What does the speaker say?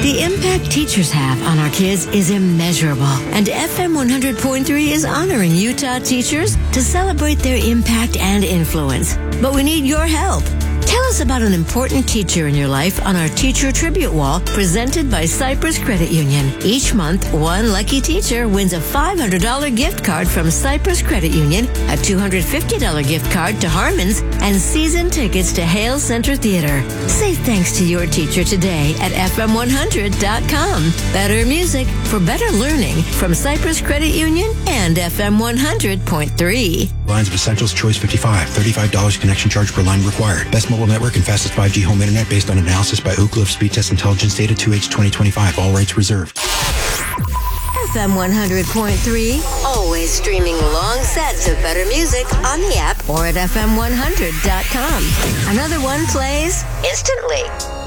The impact teachers have on our kids is immeasurable, and FM 100.3 is honoring Utah teachers to celebrate their impact and influence. But we need your help. Tell us about an important teacher in your life on our Teacher Tribute Wall presented by Cypress Credit Union. Each month, one lucky teacher wins a $500 gift card from Cypress Credit Union, a $250 gift card to Harmon's, and season tickets to Hale Center Theater. Say thanks to your teacher today at FM100.com. Better music for better learning from Cypress Credit Union and FM 100.3. Lines of Essentials Choice 55. $35 connection charge per line required. Best mobile network and fastest 5G home internet based on analysis by Oak Cliff Speed Test Intelligence Data 2H 2025. All rights reserved. FM 100.3, always streaming long sets of better music on the app or at FM100.com. Another one plays instantly.